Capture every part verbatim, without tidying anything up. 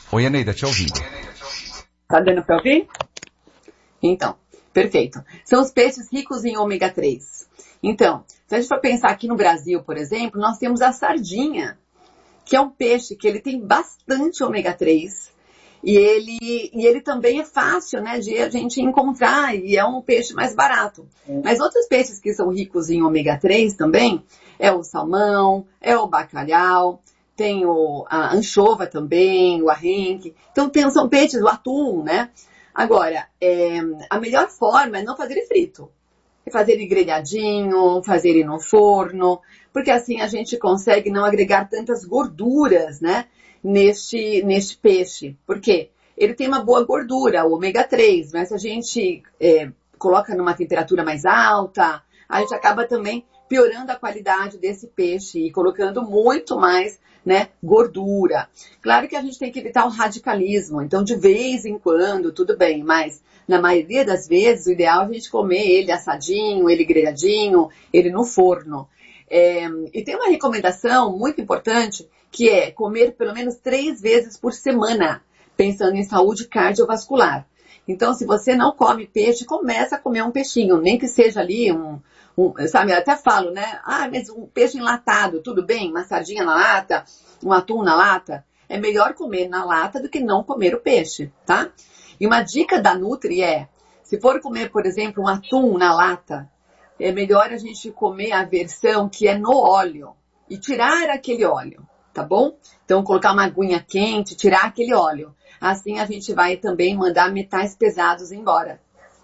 Oi, Eneida, te ouvindo. Tá dando para ouvir? Então, perfeito. São os peixes ricos em ômega três. Então, se a gente for pensar aqui no Brasil, por exemplo, nós temos a sardinha, que é um peixe que ele tem bastante ômega três. E ele, e ele também é fácil, né, de a gente encontrar, e é um peixe mais barato. Mas outros peixes que são ricos em ômega três também, é o salmão, é o bacalhau, tem o, a anchova também, o arrenque. Então tem, são peixes, o atum, né? Agora, é, a melhor forma é não fazer ele frito. É fazer ele grelhadinho, fazer ele no forno, porque assim a gente consegue não agregar tantas gorduras, né? Neste, neste peixe. Por quê? Ele tem uma boa gordura, o ômega três, mas se a gente é, coloca numa temperatura mais alta, a gente acaba também piorando a qualidade desse peixe e colocando muito mais, né, gordura. Claro que a gente tem que evitar o radicalismo, então de vez em quando, tudo bem, mas na maioria das vezes o ideal é a gente comer ele assadinho, ele grelhadinho, ele no forno. É, e tem uma recomendação muito importante, que é comer pelo menos três vezes por semana, pensando em saúde cardiovascular. Então, se você não come peixe, começa a comer um peixinho, nem que seja ali um, um sabe, eu até falo, né? Ah, mas um peixe enlatado, tudo bem? Uma sardinha na lata, um atum na lata. É melhor comer na lata do que não comer o peixe, tá? E uma dica da Nutri é, se for comer, por exemplo, um atum na lata, é melhor a gente comer a versão que é no óleo e tirar aquele óleo, tá bom? Então, colocar uma aguinha quente, tirar aquele óleo. Assim, a gente vai também mandar metais pesados embora.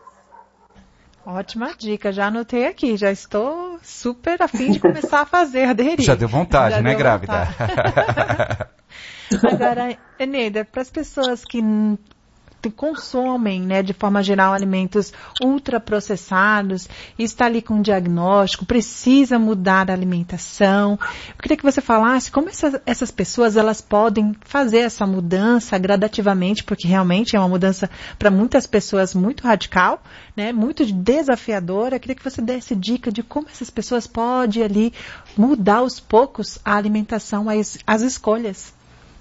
Ótima dica, já anotei aqui, já estou super a fim de começar a fazer, aderir. Já deu vontade, já né, deu grávida? Vontade. Agora, Eneida, para as pessoas que consomem, né, de forma geral, alimentos ultraprocessados, está ali com um diagnóstico, precisa mudar a alimentação. Eu queria que você falasse como essas, essas pessoas elas podem fazer essa mudança gradativamente, porque realmente é uma mudança para muitas pessoas muito radical, né, muito desafiadora. Eu queria que você desse dica de como essas pessoas podem ali mudar aos poucos a alimentação, as, as escolhas.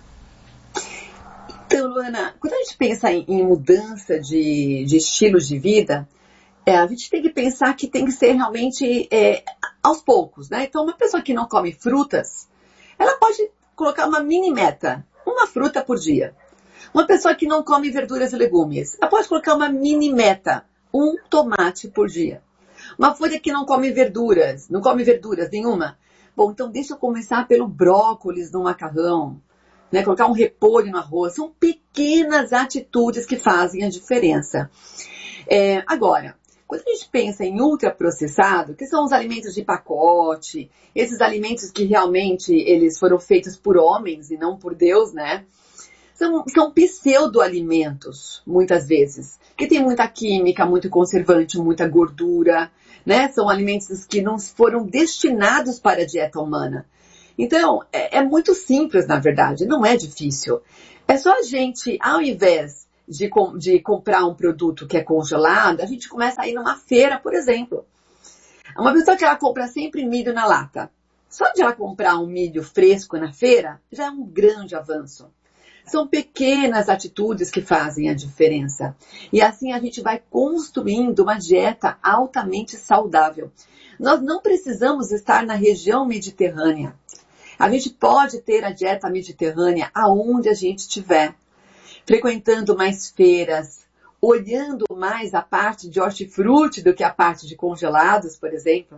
Então, Luana, quando a gente pensa em, em mudança de, de estilos de vida, é, a gente tem que pensar que tem que ser realmente é, aos poucos, né? Então, uma pessoa que não come frutas, ela pode colocar uma mini meta, uma fruta por dia. Uma pessoa que não come verduras e legumes, ela pode colocar uma mini meta, um tomate por dia. Uma folha que não come verduras, não come verduras nenhuma. Bom, então deixa eu começar pelo brócolis no macarrão. Né, colocar um repolho no arroz, são pequenas atitudes que fazem a diferença. É, agora, quando a gente pensa em ultraprocessado, que são os alimentos de pacote, esses alimentos que realmente eles foram feitos por homens e não por Deus, né? São, são pseudo-alimentos, muitas vezes, que tem muita química, muito conservante, muita gordura, né? São alimentos que não foram destinados para a dieta humana. Então, é, é muito simples, na verdade, não é difícil. É só a gente, ao invés de, de comprar um produto que é congelado, a gente começa a ir numa feira, por exemplo. Uma pessoa que ela compra sempre milho na lata. Só de ela comprar um milho fresco na feira, já é um grande avanço. São pequenas atitudes que fazem a diferença. E assim a gente vai construindo uma dieta altamente saudável. Nós não precisamos estar na região mediterrânea. A gente pode ter a dieta mediterrânea aonde a gente estiver, frequentando mais feiras, olhando mais a parte de hortifruti do que a parte de congelados, por exemplo.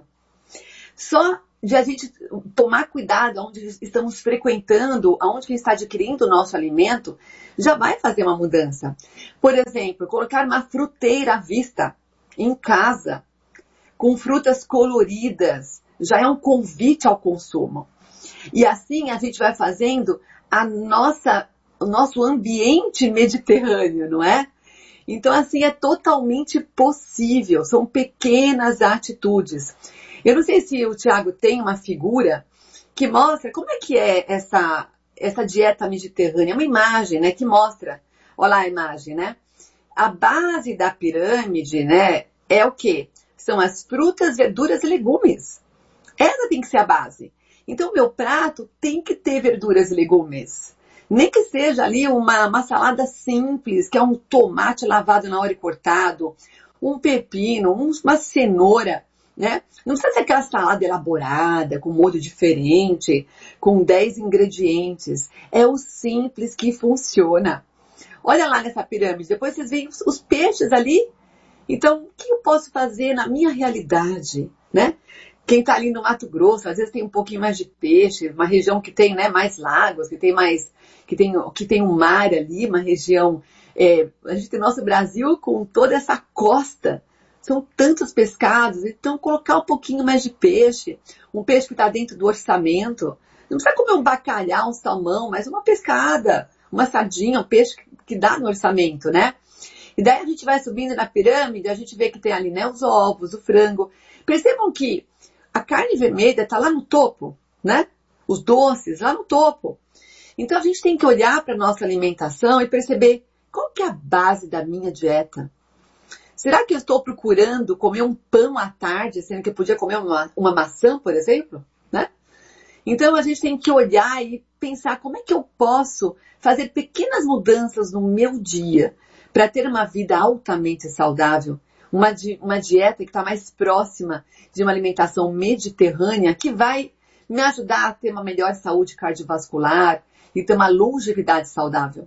Só de a gente tomar cuidado onde estamos frequentando, aonde que está adquirindo o nosso alimento, já vai fazer uma mudança. Por exemplo, colocar uma fruteira à vista em casa, com frutas coloridas, já é um convite ao consumo. E assim a gente vai fazendo a nossa, o nosso ambiente mediterrâneo, não é? Então assim é totalmente possível, são pequenas atitudes. Eu não sei se o Tiago tem uma figura que mostra como é que é essa, essa dieta mediterrânea, uma imagem, né, que mostra, olha lá a imagem, né? A base da pirâmide, né, é o quê? São as frutas, verduras e legumes. Essa tem que ser a base. Então, o meu prato tem que ter verduras e legumes. Nem que seja ali uma, uma salada simples, que é um tomate lavado na hora e cortado, um pepino, um, uma cenoura, né? Não precisa ser aquela salada elaborada, com molho diferente, com dez ingredientes. É o simples que funciona. Olha lá nessa pirâmide, depois vocês veem os, os peixes ali. Então, o que eu posso fazer na minha realidade, né? Quem está ali no Mato Grosso, às vezes tem um pouquinho mais de peixe, uma região que tem, né, mais lagos, que tem mais, que tem, que tem um mar ali, uma região, é, a gente tem nosso Brasil com toda essa costa, são tantos pescados, então colocar um pouquinho mais de peixe, um peixe que está dentro do orçamento, não precisa comer um bacalhau, um salmão, mas uma pescada, uma sardinha, um peixe que, que dá no orçamento, né? E daí a gente vai subindo na pirâmide, a gente vê que tem ali, né, os ovos, o frango. Percebam que a carne vermelha está lá no topo, né? Os doces lá no topo. Então a gente tem que olhar para a nossa alimentação e perceber qual que é a base da minha dieta. Será que eu estou procurando comer um pão à tarde, sendo que eu podia comer uma, uma maçã, por exemplo? Né? Então a gente tem que olhar e pensar como é que eu posso fazer pequenas mudanças no meu dia para ter uma vida altamente saudável. Uma, di- uma dieta que está mais próxima de uma alimentação mediterrânea que vai me ajudar a ter uma melhor saúde cardiovascular e ter uma longevidade saudável.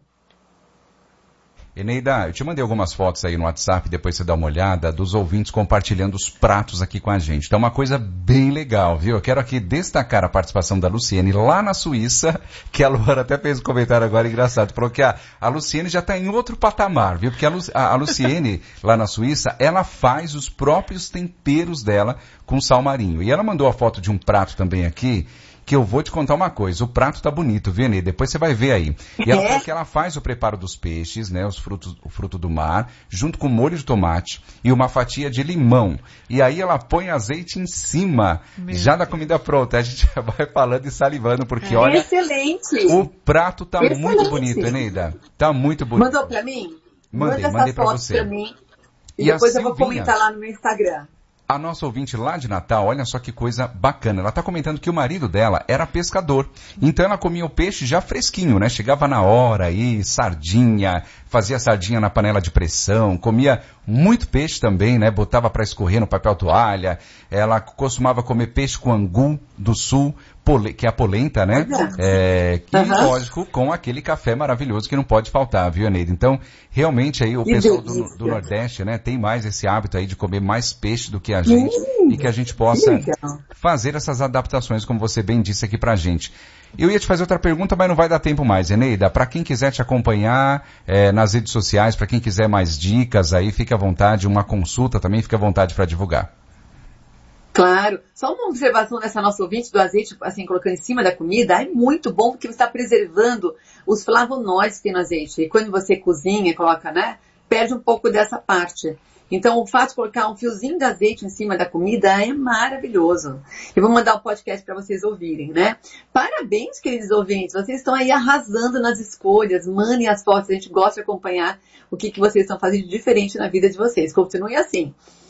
Eneida, eu te mandei algumas fotos aí no WhatsApp, depois você dá uma olhada, dos ouvintes compartilhando os pratos aqui com a gente. Então é uma coisa bem legal, viu? Eu quero aqui destacar a participação da Luciene lá na Suíça, que a Luana até fez um comentário agora engraçado, falou que a, a Luciene já está em outro patamar, viu? Porque a, Lu, a, a Luciene, lá na Suíça, ela faz os próprios temperos dela com sal marinho. E ela mandou a foto de um prato também aqui, que eu vou te contar uma coisa, o prato tá bonito, viu, Eneida? Depois você vai ver aí. E ela falou que ela faz o preparo dos peixes, né, os frutos, o fruto do mar, junto com molho de tomate e uma fatia de limão. E aí ela põe azeite em cima, Meu já da comida pronta. A gente vai falando e salivando, porque é olha... Excelente! O prato tá Excelente. muito bonito, Eneida. Tá muito bonito. Mandou pra mim? Mandei, Manda mandei essas pra fotos você. pra mim. E, E depois a eu vou Silvinha? comentar lá no meu Instagram. A nossa ouvinte lá de Natal, olha só que coisa bacana. Ela está comentando que o marido dela era pescador. Então ela comia o peixe já fresquinho, né? Chegava na hora aí, sardinha, fazia sardinha na panela de pressão, comia muito peixe também, né? Botava para escorrer no papel toalha. Ela costumava comer peixe com angu do sul, pole, que é a polenta, né? É, e uhum. lógico, com aquele café maravilhoso que não pode faltar, viu, Eneida? Então, realmente aí o Que pessoal do, delícia. do Nordeste, né? Tem mais esse hábito aí de comer mais peixe do que a gente Hum, e que a gente possa que legal. fazer essas adaptações, como você bem disse aqui pra gente. Eu ia te fazer outra pergunta, mas não vai dar tempo mais, Eneida. Para quem quiser te acompanhar é, nas redes sociais, para quem quiser mais dicas aí, fique à vontade, uma consulta também, fique à vontade para divulgar. Claro. Só uma observação dessa nossa ouvinte do azeite, assim, colocando em cima da comida, é muito bom porque você está preservando os flavonoides que tem no azeite. E quando você cozinha, coloca, né, perde um pouco dessa parte. Então, o fato de colocar um fiozinho de azeite em cima da comida é maravilhoso. Eu vou mandar um podcast para vocês ouvirem, né? Parabéns, queridos ouvintes. Vocês estão aí arrasando nas escolhas. Mandem as fotos. A gente gosta de acompanhar o que, que vocês estão fazendo de diferente na vida de vocês. Continuem assim.